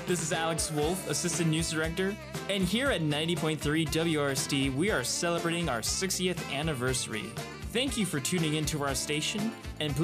This is Alex Wolf, Assistant News Director. And here at 90.3 WRSD, we are celebrating our 60th anniversary. Thank you for tuning into our station, and please